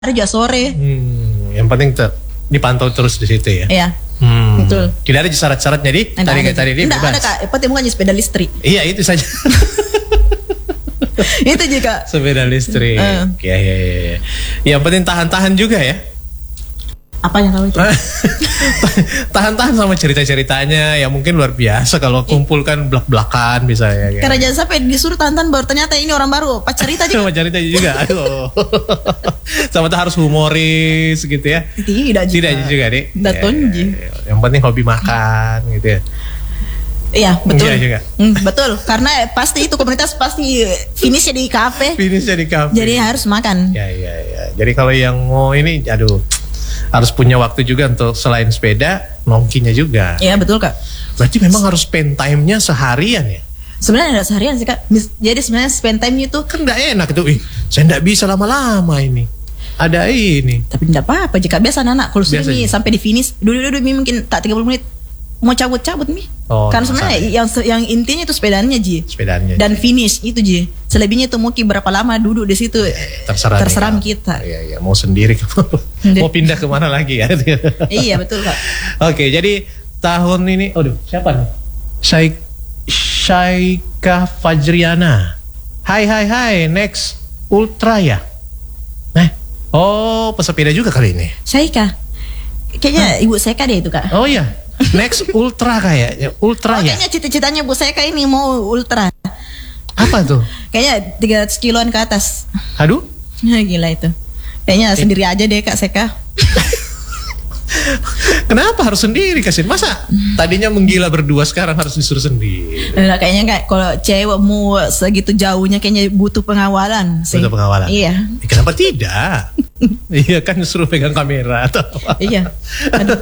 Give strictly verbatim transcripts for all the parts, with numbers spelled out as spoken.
juga sore. Hmm, yang penting ter dipantau terus di situ ya. Iya. Hmm. Betul. Tidak ada syarat-syarat jadi tadi kayak tadi ini bebas. Tidak ada kak, penting bukan sepeda listrik. Iya itu saja. Itu juga. Sepeda listrik. Uh. Ya, ya, ya, ya. Yang penting tahan-tahan juga ya. Apa yang tahu itu? Tahan-tahan sama cerita-ceritanya yang mungkin luar biasa kalau kumpulkan belak-belakan misalnya. Karena jangan sampai disuruh tahan-tahan baru ternyata ini orang baru. Pak cerita juga. Pak cerita juga. Aduh. Sama tuh harus humoris gitu ya. Tidak juga. Tidak juga nih. Tidak tonji. Ya, ya. Yang penting hobi makan gitu ya. Iya betul. Iya juga. Hmm, betul. Karena pasti itu komunitas pasti finishnya di kafe. Finishnya di kafe. Jadi harus makan. Ya ya ya. Jadi kalau yang mau ini, aduh, harus punya waktu juga untuk selain sepeda, nongkinya juga. Iya betul kak. Berarti memang harus spend time-nya seharian ya? Sebenarnya tidak seharian sih kak. Jadi sebenarnya spend time-nya itu kan nggak enak itu. Ih, saya nggak bisa lama-lama ini. Ada ini. Tapi tidak apa-apa jika biasa anak kalau sudah sampai di finish, dulu-dulu mungkin tak tiga puluh menit mau cabut-cabut nih. Oh, karena sebenarnya yang yang intinya itu sepedanya Ji. Sepedanya. Dan finish itu Ji. Selebihnya itu mau berapa lama duduk di situ. Terserah. Terserah kita. Iya, iya, mau sendiri mau pindah kemana lagi ya. Iya betul kak. Oke, jadi tahun ini, aduh, siapa nih? Syaik Syaika Fajriana. Hai hai hai, next Ultra ya. Eh, oh pesepeda juga kali ini. Syaika. Kayaknya huh? Ibu Seka deh itu kak. Oh iya. Next Ultra kayaknya. Ultra oh, ya. Kayaknya cita-citanya Bu Seka ini mau Ultra. Apa tuh? Kayaknya tiga ratus kiloan ke atas. Aduh. Gila itu. Kayaknya eh. sendiri aja deh Kak Seka. Kenapa harus sendiri Kasin? Masa tadinya menggila berdua sekarang harus disuruh sendiri? Nah, kayaknya kayak kalau cewek mau segitu jauhnya kayaknya butuh pengawalan sih. Butuh pengawalan? Iya. Eh, kenapa tidak? Iya kan suruh pegang kamera atau apa? Iya. Aduh.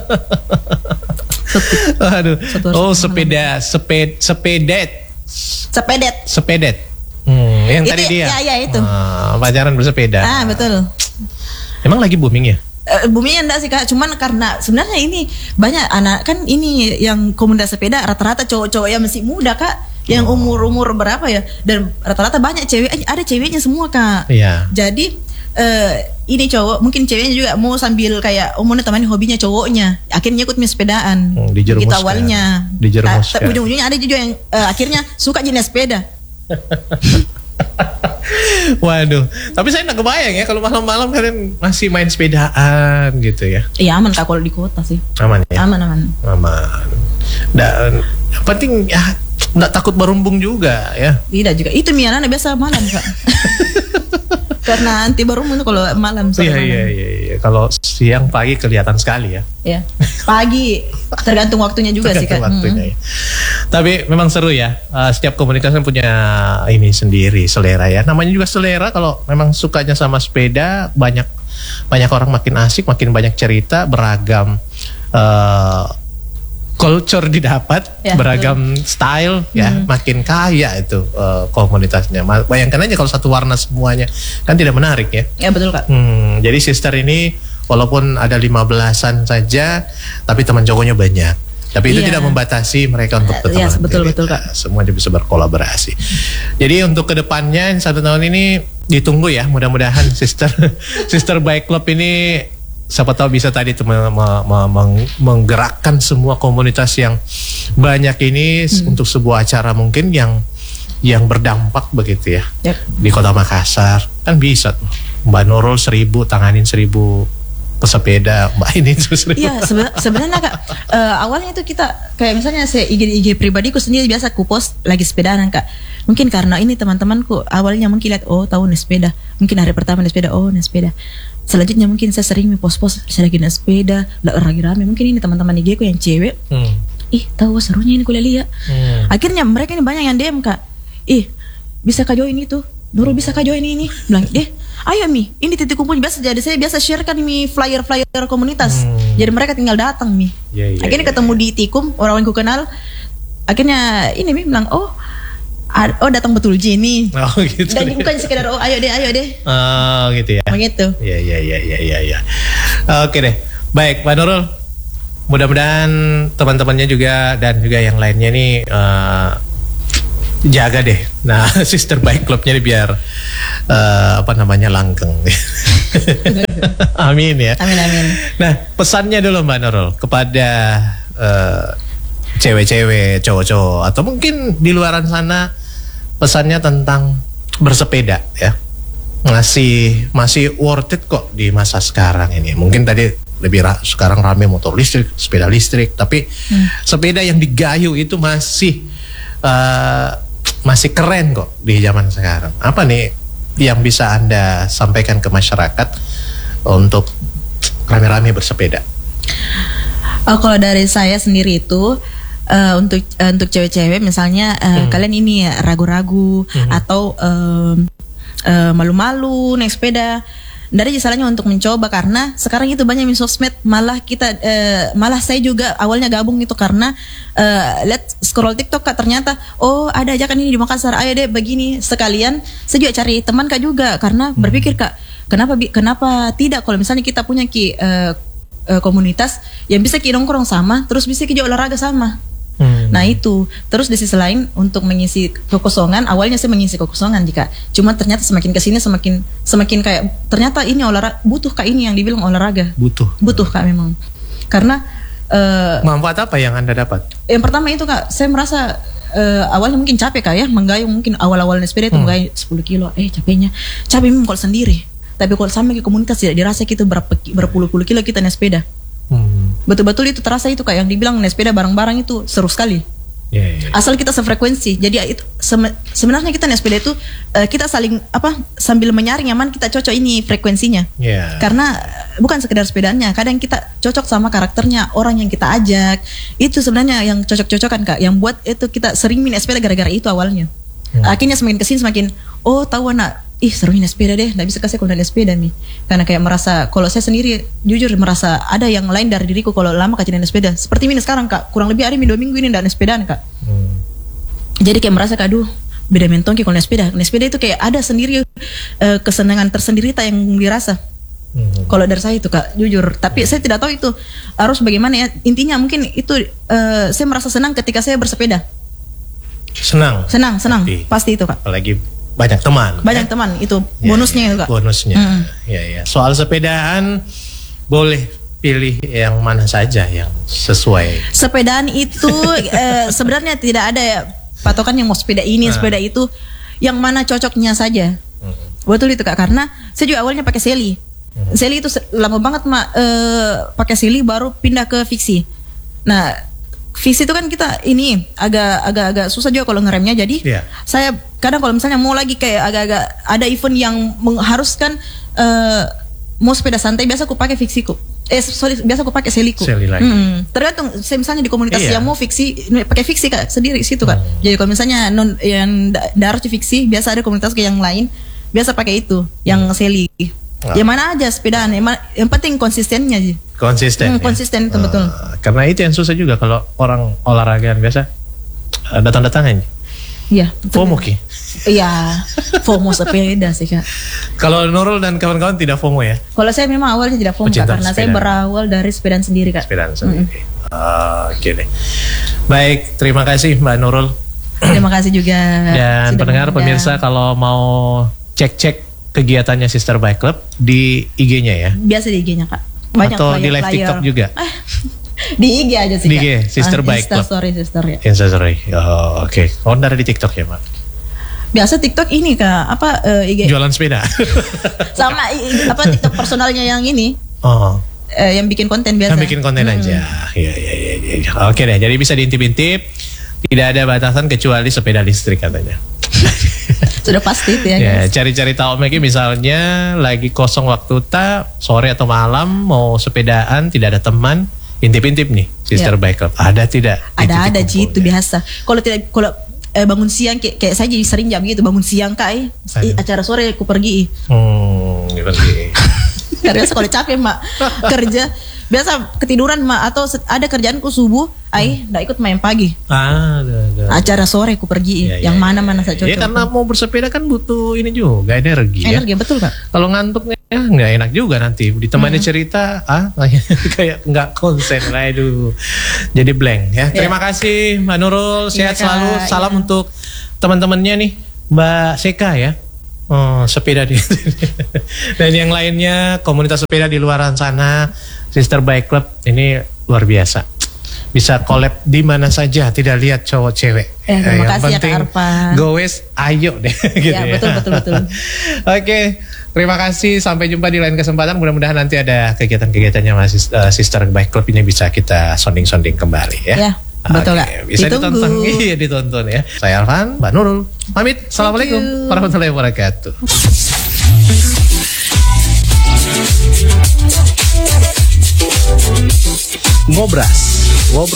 Aduh. Oh sepeda, seped, sepedet. Sepedet. Sepedet. Hmm, yang itu, tadi dia. Iya, iya itu. Ah, pacaran bersepeda. Ah, betul. Emang lagi booming ya? Uh, boomingnya enggak sih Kak, cuman karena sebenarnya ini banyak anak kan ini yang komunitas sepeda rata-rata cowok-cowok yang masih muda Kak, yang oh. umur-umur berapa ya, dan rata-rata banyak cewek, ada ceweknya semua Kak. Iya. Jadi uh, ini cowok, mungkin ceweknya juga mau sambil kayak oh mau temani hobinya cowoknya, akhirnya ikut sepedaan. Hmm, dijerumuskan. Gitu awalnya. Dijerumuskan. Tapi ujung-ujungnya ada juga yang uh, akhirnya suka jenis sepeda. Waduh, tapi saya nggak kebayang ya kalau malam-malam kalian masih main sepedaan gitu ya. Iya aman Kak kalau di kota sih. Aman ya. Aman aman. Aman. Dan yang penting ya nggak takut berumbung juga ya. Tidak juga. Itu Miana biasa malam Kak. Karena anti berumbung kalau malam. Iya iya iya. Ya. Kalau siang pagi kelihatan sekali ya. Iya. Pagi tergantung waktunya juga tergantung sih Kak. Waktunya, hmm. ya. Tapi memang seru ya. Uh, setiap komunitas kan punya ini sendiri selera ya. Namanya juga selera. Kalau memang sukanya sama sepeda, banyak banyak orang makin asik, makin banyak cerita, beragam uh, culture didapat, ya, beragam betul. Style ya, hmm. makin kaya itu uh, komunitasnya. Bayangkan aja kalau satu warna semuanya, kan tidak menarik ya. Ya betul Kak. Hmm, jadi sister ini walaupun ada lima belasan saja, tapi teman cowoknya banyak. Tapi itu yeah. tidak membatasi mereka untuk berteman. Yes, betul betul Kak. Semua bisa berkolaborasi. Jadi untuk kedepannya satu tahun ini ditunggu ya, mudah-mudahan sister sister bike club ini siapa tahu bisa tadi tuh menggerakkan semua komunitas yang banyak ini hmm. untuk sebuah acara mungkin yang yang berdampak begitu ya. Yep. Di Kota Makassar kan bisa Mbak Nurul seribu tanganin seribu pesepeda Mbak ini terus. Iya sebenarnya Kak uh, awalnya itu kita kayak misalnya saya I G I G pribadiku sendiri biasa ku post lagi sepedaan Kak. Mungkin karena ini teman-temanku awalnya mungkin lihat oh tahu naik sepeda, mungkin hari pertama naik sepeda oh naik sepeda. Selanjutnya mungkin saya sering post-post saya lagi naik sepeda, lagi rame. Mungkin ini teman-teman I G ku yang cewek. Hmm. Ih tahu serunya ini kuliah lihat. Hmm. Akhirnya mereka ini banyak yang D M Kak. Ih bisa Kak join itu, Nurul bisa Kak join ini. Bilang deh ayo Mi, ini titik kumpul biasa. Jadi saya biasa share kan Mi flyer-flyer komunitas. Hmm. Jadi mereka tinggal datang Mi. Yeah, yeah, akhirnya yeah, ketemu yeah. di Tikum orang yang ku kenal. Akhirnya ini Mi bilang oh oh datang betul Jenny. Oh gitu. Dan bukan sekedar oh ayo deh ayo deh. Oh gitu ya. Begitu. Iya iya iya iya iya ya. Oke deh. Baik Pak Nurul. Mudah-mudahan teman-temannya juga dan juga yang lainnya nih uh, jaga deh. Nah, Sister Bike Clubnya ini biar uh, apa namanya langgeng. Amin ya. Amin amin. Nah, pesannya dulu Mbak Nurul kepada uh, cewek-cewek, cowok-cowok, atau mungkin di luaran sana, pesannya tentang bersepeda ya. Masih masih worth it kok di masa sekarang ini. Mungkin tadi lebih ra- sekarang rame motor listrik, sepeda listrik, tapi hmm. sepeda yang digayu itu masih uh, masih keren kok di zaman sekarang. Apa nih yang bisa Anda sampaikan ke masyarakat untuk rame-rame bersepeda? Oh, kalau dari saya sendiri itu uh, untuk uh, untuk cewek-cewek misalnya uh, hmm. kalian ini ya, ragu-ragu hmm. atau um, uh, malu-malu naik sepeda, nggak ada salahnya untuk mencoba, karena sekarang itu banyak di sosmed. Malah kita uh, malah saya juga awalnya gabung itu karena uh, lihat scroll TikTok Kak, ternyata oh ada ajakan ini di Makassar, ayo deh begini sekalian. Saya juga cari teman Kak juga, karena hmm. berpikir Kak, kenapa kenapa tidak kalau misalnya kita punya ki uh, uh, komunitas yang bisa ki nongkrong sama, terus bisa ki olahraga sama. Hmm. Nah itu, terus di sisi lain untuk mengisi kekosongan, awalnya saya mengisi kekosongan jika, cuma ternyata semakin kesini semakin semakin kayak ternyata ini olahraga butuh Kak, ini yang dibilang olahraga butuh butuh Kak memang, karena uh, manfaat apa yang Anda dapat? Yang pertama itu Kak, saya merasa uh, awalnya mungkin capek Kak ya, menggayung mungkin awal-awal naik sepeda itu hmm. menggayung sepuluh kilo, eh capeknya capek memang kalau sendiri, tapi kalau sampai ke komunitas tidak dirasa gitu berapa berpuluh-puluh kilo kita naik sepeda. Hmm. Betul-betul itu terasa itu Kak, yang dibilang naik sepeda bareng-bareng itu seru sekali. Yeah, yeah. Asal kita sefrekuensi. Jadi itu sem- sebenarnya kita naik sepeda itu uh, kita saling apa sambil menyaring nyaman kita cocok ini frekuensinya. Yeah. Karena bukan sekedar sepedanya, kadang kita cocok sama karakternya orang yang kita ajak. Itu sebenarnya yang cocok-cocokan Kak, yang buat itu kita sering naik sepeda gara-gara itu awalnya. Hmm. Akhirnya semakin kesini semakin oh tahu anak, ih serunya naik sepeda deh, nggak bisa kasih kalau naik sepeda nih, karena kayak merasa kalau saya sendiri jujur merasa ada yang lain dari diriku kalau lama kajian naik sepeda. Seperti ini sekarang Kak, kurang lebih hari ini dua minggu ini nggak naik sepedaan Kak. Hmm. Jadi kayak merasa Kak, aduh beda mentong kalau naik sepeda. Naik sepeda itu kayak ada sendiri uh, kesenangan tersendiri tak yang dirasa. Hmm. Kalau dari saya itu Kak, jujur. Tapi hmm. saya tidak tahu itu harus bagaimana ya. Intinya mungkin itu uh, saya merasa senang ketika saya bersepeda. Senang. Senang, senang. Pasti, Pasti itu Kak. Apalagi banyak teman. Banyak ya? Teman itu bonusnya ya, ya, itu Kak. Bonusnya. Mm. Ya ya. Soal sepedaan boleh pilih yang mana saja yang sesuai. Sepedaan itu eh, sebenarnya tidak ada ya patokan yang mau sepeda ini, nah. sepeda itu, yang mana cocoknya saja. Mm. Betul itu Kak, karena saya juga awalnya pakai Sally. Mm. Sally itu lama banget Mak eh, pakai Sally baru pindah ke fiksi. Nah, fiksi itu kan kita ini agak agak agak susah juga kalau ngeremnya, jadi yeah. saya kadang kalau misalnya mau lagi kayak agak-agak ada event yang mengharuskan uh, mau sepeda santai, biasa aku pakai fiksiku. Eh sorry, biasa aku pakai seliku. Hmm. Tergantung, saya misalnya di komunitas yeah. yang mau fiksi pakai fiksi Kak sendiri situ Kak. Hmm. Jadi kalau misalnya non yang harus di fiksi, biasa ada komunitas ke yang lain, biasa pakai itu yang hmm. seli. Nah. Yang mana aja sepedaan, yang, yang penting konsistennya sih. Konsisten. Hmm, konsisten ya? itu betul. Uh, karena itu yang susah juga kalau orang olahraga biasa uh, datang-datangan. Iya. FOMO Ki. Iya, FOMO sepeda sih Kak. Kalau Nurul dan kawan-kawan tidak FOMO ya? Kalau saya memang awalnya tidak FOMO Kak, karena sepedaan. Saya berawal dari sepedaan sendiri Kak. Sepedaan sendiri. Mm-hmm. Uh, Oke okay deh. Baik, terima kasih Mbak Nurul. Terima kasih juga. Dan pendengar pemirsa kalau mau cek-cek kegiatannya Sister Bike Club di I G-nya ya? Biasa di I G-nya Kak. Banyak atau di live player. TikTok juga? Di I G aja sih Kak. Di I G, Sister ah, Bike Club. Instastory, Sister ya. Instastory, oh oke. Okay. Oh dari di TikTok ya Mak? Biasa TikTok ini Kak, apa uh, I G? Jualan sepeda? Sama apa TikTok personalnya yang ini. Oh. Uh, yang bikin konten biasa. Yang bikin konten hmm. aja. Ya, ya, ya, ya. Oke deh, jadi bisa diintip-intip. Tidak ada batasan kecuali sepeda listrik katanya. Sudah pasti itu ya, ya guys. Cari-cari tahu Megi misalnya lagi kosong waktu tak sore atau malam mau sepedaan, tidak ada teman, intip-intip nih Sister ya. Bike Club. Ada tidak? Ada ada Ji, itu biasa. Kalau tidak kalau eh, bangun siang kayak, kayak saya jadi sering jam gitu bangun siang Kak eh, acara sore aku pergi. Hmm, pergi. Karena kalau capek Mak kerja biasa ketiduran Mak, atau ada kerjaanku subuh ai nggak ikut main pagi. Ah, ada, ada. Acara sore aku pergi ya, yang ya, mana-mana saya cocok. Ya karena mau bersepeda kan butuh ini juga energi. Energi ya. Betul Kak. Kalau ngantuknya nggak enak juga nanti ditemani hmm. cerita ah kayak nggak konsen lah, aduh jadi blank ya. Ya. Terima kasih Mbak Nurul, sehat ya, selalu. Salam ya. Untuk teman-temannya nih Mbak Seka ya. Oh, sepeda di dan yang lainnya komunitas sepeda di luar sana, Sister Bike Club ini luar biasa. Bisa collab di mana saja, tidak lihat cowok cewek. Eh, terima yang kasih penting ya Kak Arfan. goes, ayo deh gitu Ya, ya. betul betul betul. Oke, terima kasih. Sampai jumpa di lain kesempatan. Mudah-mudahan nanti ada kegiatan-kegiatannya masih uh, Sister Bike Club ini bisa kita sounding-sounding kembali ya. Ya, betul Kak. Oke, bisa Ditunggu. ditonton, iya ditonton ya. Saya Arfan, Mbak Nurul, pamit. Assalamualaikum you. warahmatullahi wabarakatuh. Ngobras, ngobrol